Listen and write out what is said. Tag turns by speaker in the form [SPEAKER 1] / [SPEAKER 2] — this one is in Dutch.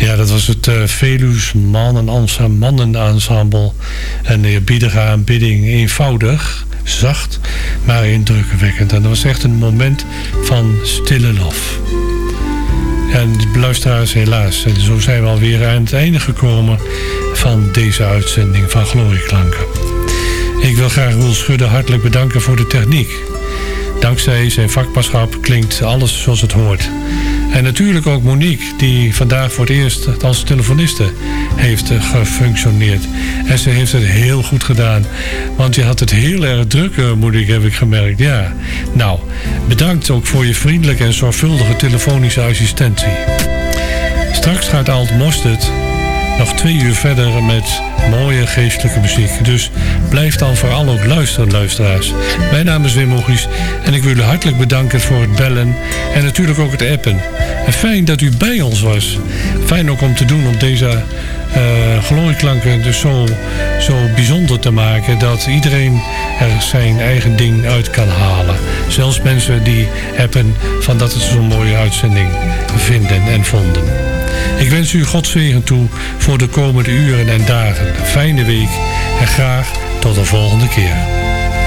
[SPEAKER 1] Ja, dat was het Veluws Mandenensemble. Een eerbiedige aanbidding, eenvoudig, zacht, maar indrukwekkend. En dat was echt een moment van stille lof. En luisteraars, helaas, zo zijn we alweer aan het einde gekomen van deze uitzending van Glorieklanken. Ik wil graag Roel Schudde hartelijk bedanken voor de techniek. Dankzij zijn vakmanschap klinkt alles zoals het hoort. En natuurlijk ook Monique, die vandaag voor het eerst als telefoniste heeft gefunctioneerd. En ze heeft het heel goed gedaan. Want je had het heel erg druk, Monique, heb ik gemerkt. Ja. Nou, bedankt ook voor je vriendelijke en zorgvuldige telefonische assistentie. Straks gaat Alt Mostert nog 2 uur verder met mooie geestelijke muziek. Dus blijf dan vooral ook luisteren, luisteraars. Mijn naam is Wim Mogies en ik wil u hartelijk bedanken voor het bellen en natuurlijk ook het appen. En fijn dat u bij ons was. Fijn ook om te doen om deze glorieklanken dus zo bijzonder te maken dat iedereen er zijn eigen ding uit kan halen. Zelfs mensen die appen van dat het zo'n mooie uitzending vinden en vonden. Ik wens u Gods zegen toe voor de komende uren en dagen. Een fijne week en graag tot de volgende keer.